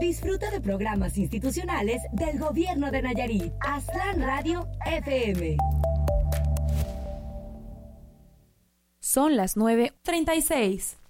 Disfruta de programas institucionales del Gobierno de Nayarit. Aztlán Radio FM. Son las 9:36.